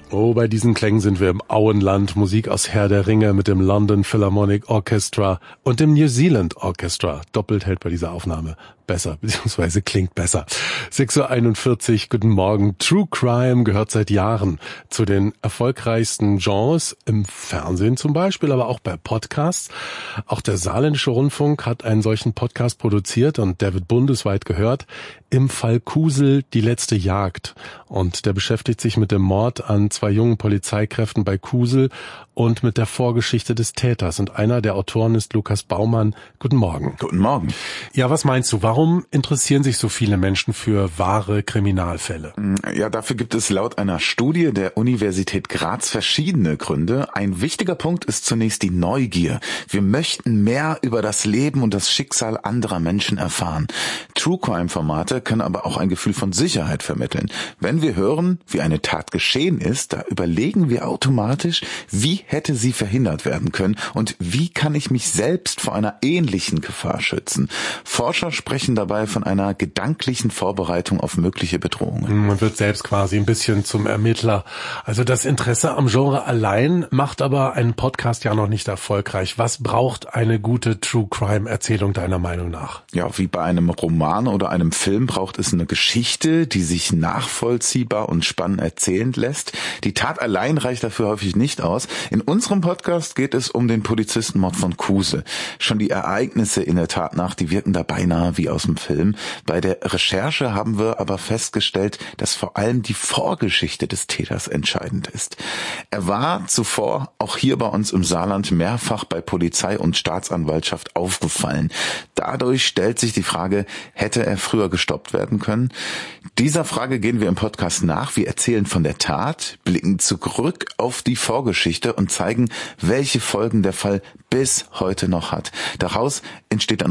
Oh, bei diesen Klängen sind wir im Auenland. Musik aus Herr der Ringe mit dem London Philharmonic Orchestra und dem New Zealand Orchestra. Doppelt hält bei dieser Aufnahme besser, beziehungsweise klingt besser. 6:41 Uhr, guten Morgen. True Crime gehört seit Jahren zu den erfolgreichsten Genres, im Fernsehen zum Beispiel, aber auch bei Podcasts. Auch der Saarländische Rundfunk hat einen solchen Podcast produziert und der wird bundesweit gehört. Im Fall Kusel, die letzte Jagd. Und der beschäftigt sich mit dem Mord an 2 jungen Polizeikräften bei Kusel und mit der Vorgeschichte des Täters. Und einer der Autoren ist Lukas Baumann. Guten Morgen. Guten Morgen. Ja, was meinst du? Warum interessieren sich so viele Menschen für wahre Kriminalfälle? Ja, dafür gibt es laut einer Studie der Universität Graz verschiedene Gründe. Ein wichtiger Punkt ist zunächst die Neugier. Wir möchten mehr über das Leben und das Schicksal anderer Menschen erfahren. True-Crime-Formate können aber auch ein Gefühl von Sicherheit vermitteln. Wenn wir hören, wie eine Tat geschehen ist, da überlegen wir automatisch, wie hätte sie verhindert werden können und wie kann ich mich selbst vor einer ähnlichen Gefahr schützen. Forscher sprechen dabei von einer gedanklichen Vorbereitung auf mögliche Bedrohungen. Man wird selbst quasi ein bisschen zum Ermittler. Also das Interesse am Genre allein macht aber einen Podcast ja noch nicht erfolgreich. Was braucht eine gute True-Crime-Erzählung deiner Meinung nach? Ja, wie bei einem Roman oder einem Film braucht es eine Geschichte, die sich nachvollziehbar und spannend erzählen lässt. Die Tat allein reicht dafür häufig nicht aus. In unserem Podcast geht es um den Polizistenmord von Kusel. Schon die Ereignisse in der Tat nach, die wirken da beinahe wie aus dem Film. Bei der Recherche haben wir aber festgestellt, dass vor allem die Vorgeschichte des Täters entscheidend ist. Er war zuvor auch hier bei uns im Saarland mehrfach bei Polizei und Staatsanwaltschaft aufgefallen. Dadurch stellt sich die Frage, hätte er früher gestoppt werden können? Dieser Frage gehen wir im Podcast nach. Wir erzählen von der Tat, blicken zurück auf die Vorgeschichte und zeigen, welche Folgen der Fall bis heute noch hat. Daraus entsteht dann